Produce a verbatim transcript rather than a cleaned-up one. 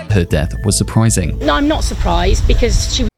Her death was surprising. No, I'm not surprised because she